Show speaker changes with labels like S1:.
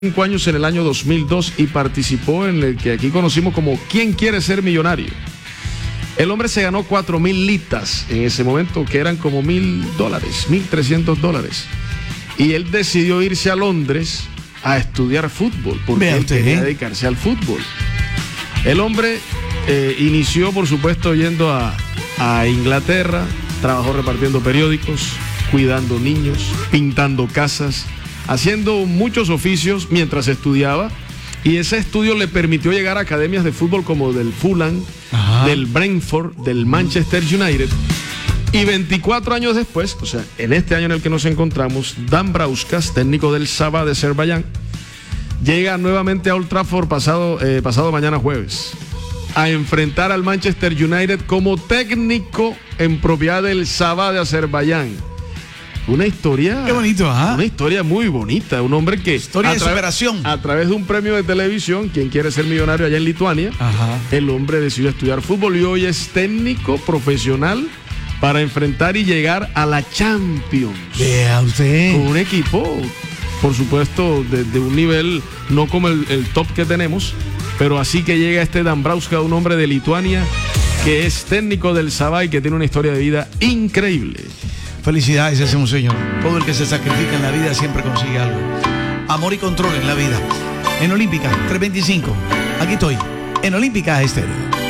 S1: 5 años en el año 2002 y participó en el que aquí conocimos como ¿Quién quiere ser millonario? El hombre se ganó 4,000 litas en ese momento, que eran como $1,000, $1,300. Y él decidió irse a Londres a estudiar fútbol, porque él quería dedicarse al fútbol. El hombre inició, por supuesto, yendo a Inglaterra, trabajó repartiendo periódicos, cuidando niños, pintando casas, haciendo muchos oficios mientras estudiaba, y ese estudio le permitió llegar a academias de fútbol como del Fulham, del Brentford, del Manchester United. Y 24 años después, o sea, en este año en el que nos encontramos, Dambrauskas, técnico del Sabah de Azerbaiyán, llega nuevamente a Old Trafford pasado mañana jueves a enfrentar al Manchester United como técnico en propiedad del Sabah de Azerbaiyán. Una historia.
S2: Qué bonito,
S1: Una historia muy bonita. Un hombre que.
S2: Historia de superación.
S1: A través de un premio de televisión, quien quiere ser millonario allá en Lituania, el hombre decidió estudiar fútbol y hoy es técnico profesional para enfrentar y llegar a la Champions.
S2: Vea usted.
S1: Con un equipo, por supuesto, de un nivel no como el top que tenemos, pero así que llega este Dambrauskas, un hombre de Lituania que es técnico del Sabah y que tiene una historia de vida increíble.
S2: Felicidades a ese monseñor. Todo el que se sacrifica en la vida siempre consigue algo. Amor y control en la vida. En Olímpica 325. Aquí estoy. En Olímpica Estéreo.